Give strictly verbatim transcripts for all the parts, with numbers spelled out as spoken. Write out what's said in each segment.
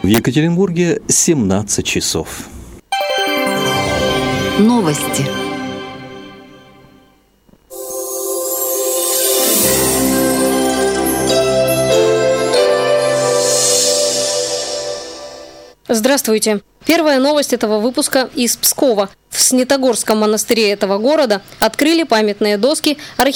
В Екатеринбурге семнадцать часов. Новости. Здравствуйте. Первая новость этого выпуска из Пскова. В Снитогорском монастыре этого города открыли памятные доски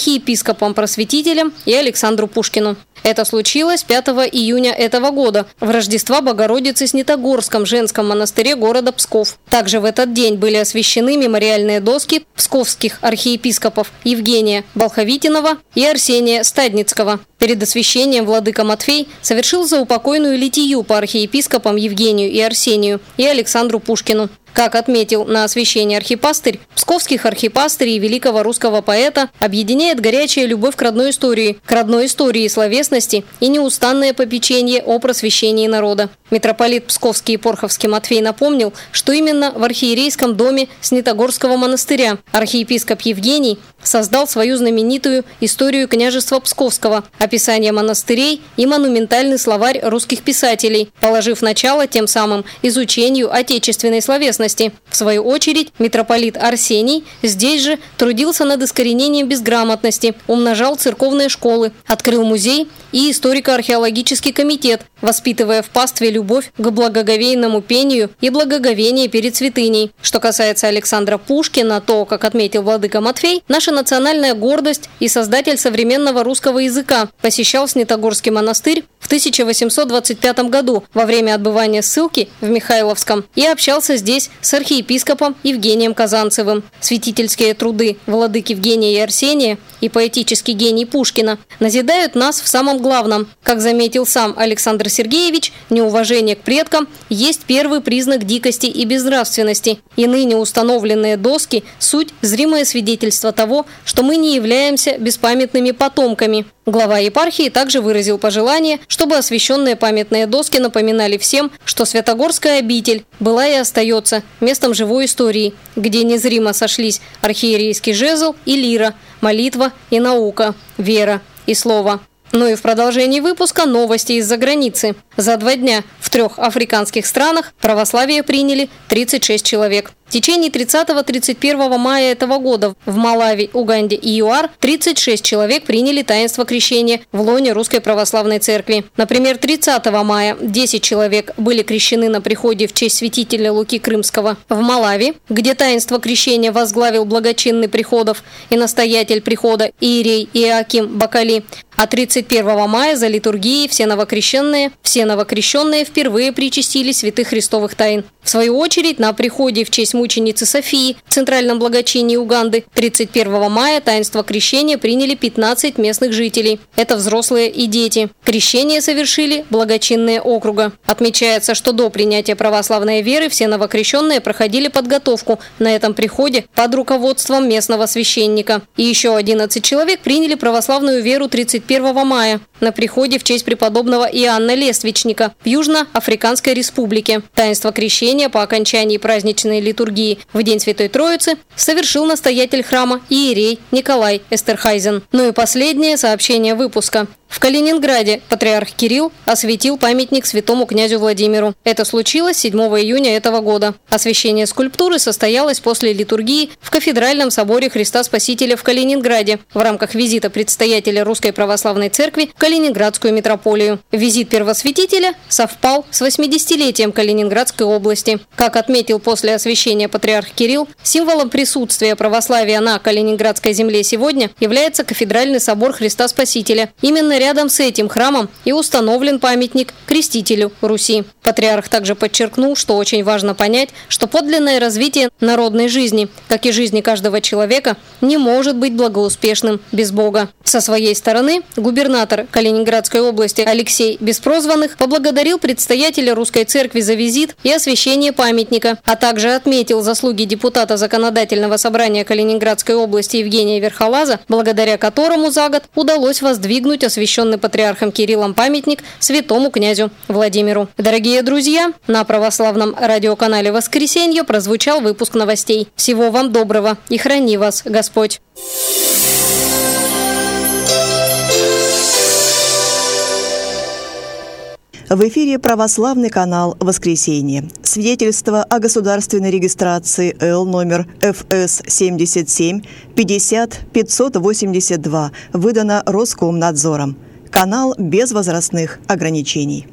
архиепископам-просветителям и Александру Пушкину. Это случилось пятого июня этого года, в Рождества Богородицы Снитогорском женском монастыре города Псков. Также в этот день были освящены мемориальные доски псковских архиепископов Евгения Болховитинова и Арсения Стадницкого. Перед освящением владыка Матфей совершил заупокойную литию по архиепископам Евгению и Арсению и Александру Пушкину. Как отметил на освящении архипастырь, псковских архипастырей и великого русского поэта объединяет горячая любовь к родной истории, к родной истории и словесности и неустанное попечение о просвещении народа. Митрополит Псковский и Порховский Матфей напомнил, что именно в архиерейском доме Снитогорского монастыря архиепископ Евгений создал свою знаменитую историю княжества Псковского, описание монастырей и монументальный словарь русских писателей, положив начало тем самым изучению отечественной словесности. В свою очередь, митрополит Арсений здесь же трудился над искоренением безграмотности, умножал церковные школы, открыл музей и историко-археологический комитет, воспитывая в пастве любовь к благоговейному пению и благоговение перед святыней. Что касается Александра Пушкина, то, как отметил владыка Матфей, наша национальная гордость и создатель современного русского языка посещал Снитогорский монастырь в тысяча восемьсот двадцать пятом году во время отбывания ссылки в Михайловском и общался здесь с архиепископом Евгением Казанцевым. Святительские труды владык Евгения и Арсения и поэтический гений Пушкина назидают нас в самом главном. Как заметил сам Александр Сергеевич, неуважение к предкам есть первый признак дикости и безнравственности. И ныне установленные доски – суть зримое свидетельство того, что мы не являемся беспамятными потомками. Глава епархии также выразил пожелание, чтобы освященные памятные доски напоминали всем, что Святогорская обитель была и остается местом живой истории, где незримо сошлись архиерейский жезл и лира, молитва и наука, вера и слово. Ну и в продолжении выпуска новости из-за границы. За два дня в трех африканских странах православие приняли тридцать шесть человек. В течение тридцатого — тридцать первого мая этого года в Малави, Уганде и ЮАР тридцать шесть человек приняли таинство крещения в лоне Русской Православной Церкви. Например, тридцатого мая десять человек были крещены на приходе в честь святителя Луки Крымского в Малави, где таинство крещения возглавил благочинный приходов и настоятель прихода иерей Иоаким Бакали. А тридцать первого мая за литургией все новокрещенные, все новокрещенные впервые причастили святых христовых тайн. В свою очередь, на приходе в честь мученицы Софии в Центральном благочинии Уганды тридцать первого мая таинство крещения приняли пятнадцать местных жителей. Это взрослые и дети. Крещение совершили благочинные округа. Отмечается, что до принятия православной веры все новокрещенные проходили подготовку на этом приходе под руководством местного священника. И еще одиннадцать человек приняли православную веру тридцать первого мая на приходе в честь преподобного Иоанна Лествичника в Южноафриканской республике. Таинство крещения по окончании праздничной литургии в День Святой Троицы совершил настоятель храма иерей Николай Эстерхайзен. Ну и последнее сообщение выпуска. В Калининграде патриарх Кирилл осветил памятник святому князю Владимиру. Это случилось седьмого июня этого года. Освящение скульптуры состоялось после литургии в Кафедральном соборе Христа Спасителя в Калининграде в рамках визита предстоятеля Русской Православной Церкви в Калининградскую митрополию. Визит первосвятителя совпал с восьмидесятилетием Калининградской области. Как отметил после освящения патриарх Кирилл, символом присутствия православия на Калининградской земле сегодня является Кафедральный собор Христа Спасителя. Именно рядом с этим храмом и установлен памятник крестителю Руси. Патриарх также подчеркнул, что очень важно понять, что подлинное развитие народной жизни, как и жизни каждого человека, не может быть благоуспешным без Бога. Со своей стороны губернатор Калининградской области Алексей Беспрозванных поблагодарил предстоятеля Русской Церкви за визит и освящение памятника, а также отметил заслуги депутата Законодательного собрания Калининградской области Евгения Верхолаза, благодаря которому за год удалось воздвигнуть освященный патриархом Кириллом памятник святому князю Владимиру. Дорогие друзья, на православном радиоканале «Воскресенье» прозвучал выпуск новостей. Всего вам доброго и храни вас Господь! В эфире православный канал «Воскресенье». Свидетельство о государственной регистрации Л номер Ф С семьдесят семь пятьдесят пятьсот восемьдесят два выдано Роскомнадзором. Канал без возрастных ограничений.